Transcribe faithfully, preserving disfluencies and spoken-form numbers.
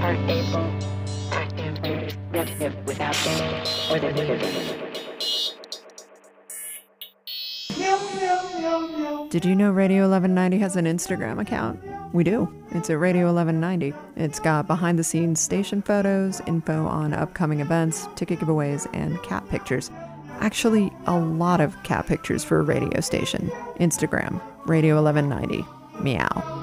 are able, active, reactive without data, or their leaders. Did you know Radio eleven ninety has an Instagram account? We do. It's at Radio eleven ninety. It's got behind-the-scenes station photos, info on upcoming events, ticket giveaways, and cat pictures. Actually, a lot of cat pictures for a radio station. Instagram, Radio eleven ninety. Meow.